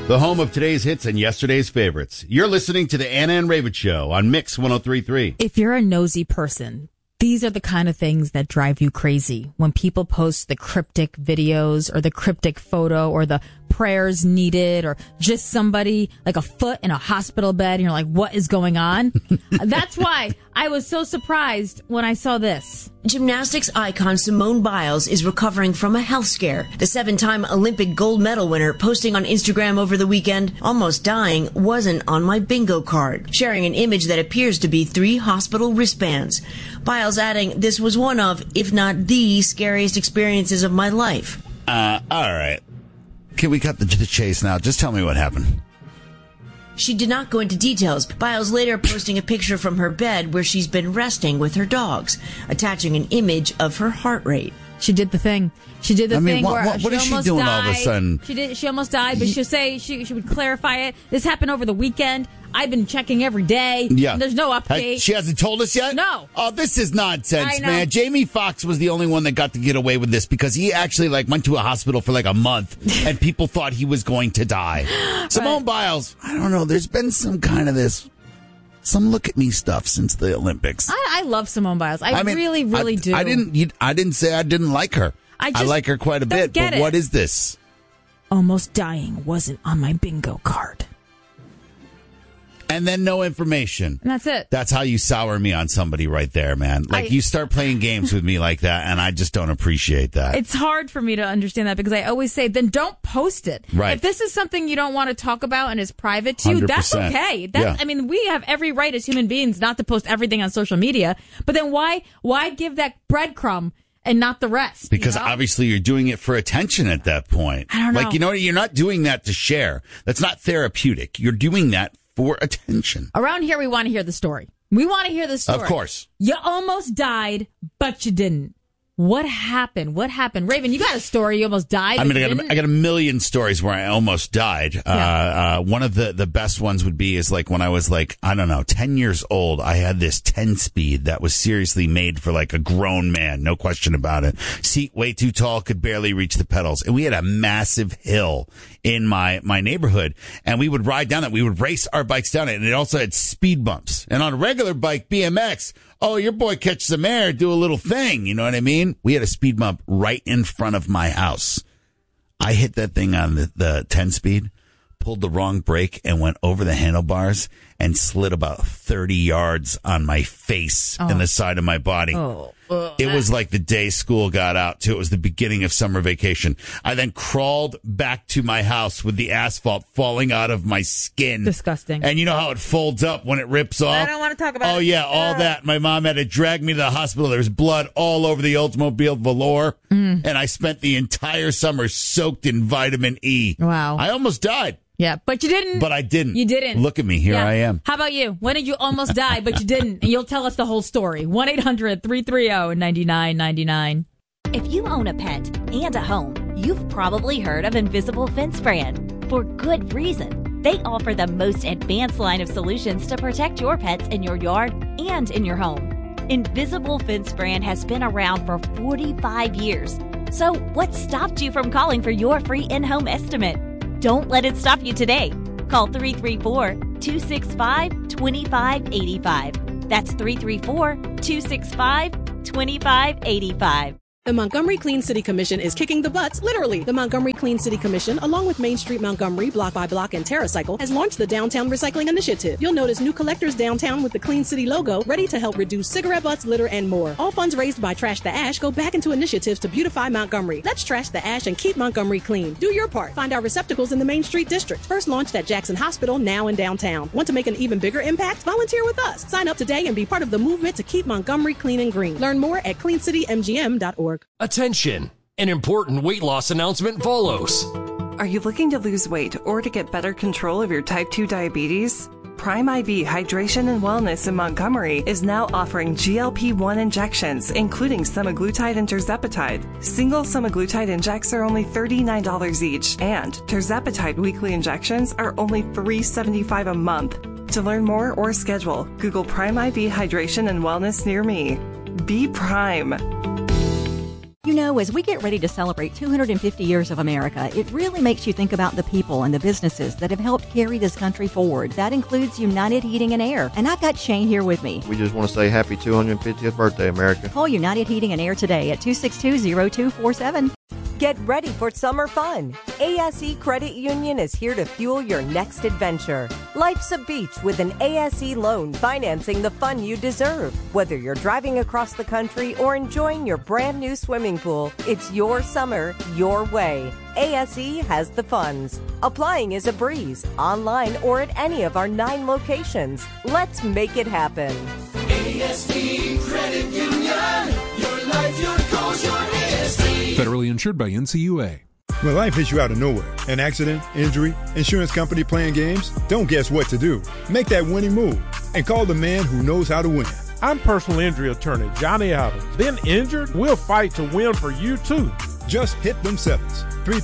The home of today's hits and yesterday's favorites. You're listening to the Anna and Raven Show on Mix 103.3. If you're a nosy person, these are the kind of things that drive you crazy. When people post the cryptic videos or the cryptic photo or the prayers needed or just somebody like a foot in a hospital bed and you're like, what is going on? That's why I was so surprised when I saw this. Gymnastics icon Simone Biles is recovering from a health scare. The 7-time Olympic gold medal winner posting on Instagram over the weekend, almost dying, wasn't on my bingo card, sharing an image that appears to be 3 hospital wristbands. Biles adding, this was one of, if not the scariest experiences of my life. All right. Can we cut to the chase now? Just tell me what happened. She did not go into details. Biles later posting a picture from her bed where she's been resting with her dogs, attaching an image of her heart rate. She did the thing. She did the thing where what is she doing died. all of a sudden? She almost died, but she'll say she would clarify it. This happened over the weekend. I've been checking every day. Yeah. There's no update. She hasn't told us yet? No. Oh, this is nonsense, I know. man. Jamie Foxx was the only one that got to get away with this because he actually went to a hospital for a month and people thought he was going to die. Simone Biles, I don't know. There's been some kind of some look at me stuff since the Olympics. I love Simone Biles. I really, really do. I didn't say I didn't like her. I like her quite a bit, but what is this? Almost dying wasn't on my bingo card. And then no information. And that's it. That's how you sour me on somebody right there, man. You start playing games with me like that, and I just don't appreciate that. It's hard for me to understand that because I always say, then don't post it. Right. If this is something you don't want to talk about and is private to you, that's okay. Yeah. I mean, we have every right as human beings not to post everything on social media. But then why give that breadcrumb and not the rest? Because obviously you're doing it for attention at that point. I don't know. You're not doing that to share. That's not therapeutic. You're doing that for attention. Around here, we want to hear the story. We want to hear the story. Of course. You almost died, but you didn't. What happened? Raven, you got a story. You almost died. I got a million stories where I almost died. Yeah. One of the best ones would be when I was 10 years old, I had this 10-speed that was seriously made for a grown man. No question about it. Seat way too tall, could barely reach the pedals. And we had a massive hill in my neighborhood. And we would ride down it. We would race our bikes down it. And it also had speed bumps. And on a regular bike, BMX, your boy catch some air, do a little thing. You know what I mean? We had a speed bump right in front of my house. I hit that thing on the 10-speed, pulled the wrong brake, and went over the handlebars and slid about 30 yards on my face and the side of my body. It was like the day school got out, too. It was the beginning of summer vacation. I then crawled back to my house with the asphalt falling out of my skin. Disgusting. And you know how it folds up when it rips off? I don't want to talk about it. Oh, yeah, all that. My mom had to drag me to the hospital. There was blood all over the Oldsmobile velour. And I spent the entire summer soaked in vitamin E. Wow. I almost died. Yeah, but you didn't. But I didn't. You didn't. Look at me. Here I am. How about you? When did you almost die, but you didn't? And you'll tell us the whole story. 1-800-330-9999. If you own a pet and a home, you've probably heard of Invisible Fence Brand. For good reason. They offer the most advanced line of solutions to protect your pets in your yard and in your home. Invisible Fence Brand has been around for 45 years. So what stopped you from calling for your free in-home estimate? Don't let it stop you today. Call 334-265-2585. That's 334-265-2585. The Montgomery Clean City Commission is kicking the butts, literally. The Montgomery Clean City Commission, along with Main Street Montgomery, Block by Block, and TerraCycle, has launched the Downtown Recycling Initiative. You'll notice new collectors downtown with the Clean City logo, ready to help reduce cigarette butts, litter, and more. All funds raised by Trash the Ash go back into initiatives to beautify Montgomery. Let's trash the ash and keep Montgomery clean. Do your part. Find our receptacles in the Main Street District. First launched at Jackson Hospital, now in downtown. Want to make an even bigger impact? Volunteer with us. Sign up today and be part of the movement to keep Montgomery clean and green. Learn more at cleancitymgm.org. Attention! An important weight loss announcement follows. Are you looking to lose weight or to get better control of your type 2 diabetes? Prime IV Hydration and Wellness in Montgomery is now offering GLP-1 injections, including semaglutide and tirzepatide. Single semaglutide injects are only $39 each, and tirzepatide weekly injections are only $375 a month. To learn more or schedule, Google Prime IV Hydration and Wellness near me. Be Prime. You know, as we get ready to celebrate 250 years of America, it really makes you think about the people and the businesses that have helped carry this country forward. That includes United Heating and Air. And I've got Shane here with me. We just want to say happy 250th birthday, America. Call United Heating and Air today at 262-0247. Get ready for summer fun. ASE Credit Union is here to fuel your next adventure. Life's a beach with an ASE loan financing the fun you deserve. Whether you're driving across the country or enjoying your brand new swimming pool, it's your summer, your way. ASE has the funds. Applying is a breeze, online or at any of our 9 locations. Let's make it happen. ASE Credit Union. Your life, your goals, your ASE. Federally insured by NCUA. When life hits you out of nowhere, an accident, injury, insurance company playing games, don't guess what to do. Make that winning move and call the man who knows how to win. I'm personal injury attorney Johnny Adams. Been injured? We'll fight to win for you too. Just hit them sevens.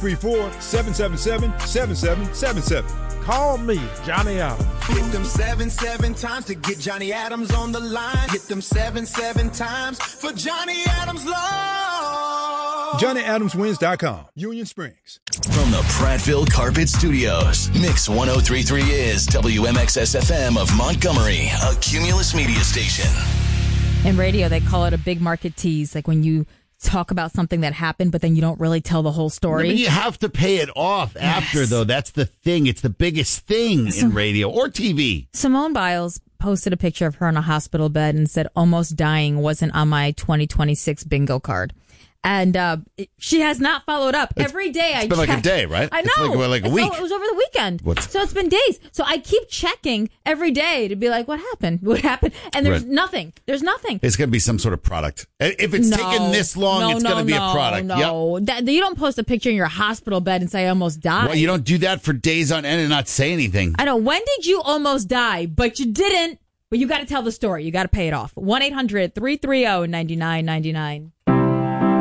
334-777-7777. Call me, Johnny Adams. Hit them 7 times to get Johnny Adams on the line. Hit them 7 times for Johnny Adams Law. JohnnyAdamsWins.com. Union Springs. From the Prattville Carpet Studios, Mix 103.3 is WMXS-FM of Montgomery, a Cumulus media station. In radio, they call it a big market tease, like when you talk about something that happened, but then you don't really tell the whole story. Yeah, but you have to pay it off after, though. That's the thing. It's the biggest thing in radio or TV. Simone Biles posted a picture of her in a hospital bed and said, almost dying wasn't on my 2026 bingo card. And she has not followed up. Every day I check. It's been like a day, right? I know. It's like a week. It was over the weekend. So it's been days. So I keep checking every day to be like, what happened? What happened? And there's nothing. There's nothing. It's going to be some sort of product. If it's taken this long, it's going to be a product. No, yep. You don't post a picture in your hospital bed and say I almost died. Well, you don't do that for days on end and not say anything. I know. When did you almost die? But you didn't. But you got to tell the story. You got to pay it off. 1-800-330-9999.